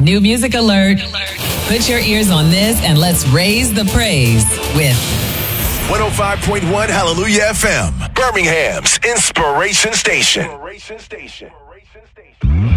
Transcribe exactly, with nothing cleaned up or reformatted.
New music alert. Put your ears on this and let's raise the praise with one oh five point one Hallelujah F M, Birmingham's Inspiration Station.